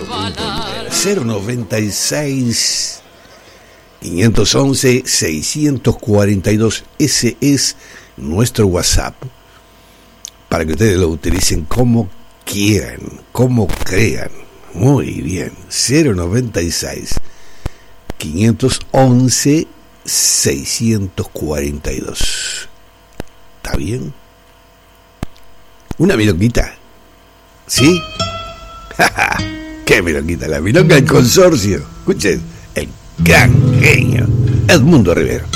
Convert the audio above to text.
096 511 642. Ese es nuestro WhatsApp, para que ustedes lo utilicen como quieran, como crean. Muy bien, 096 511 642. ¿Está bien? ¿Una milonguita? ¿Sí? ¿Qué milonguita? La milonga del consorcio. Escuchen, el gran genio Edmundo Rivero.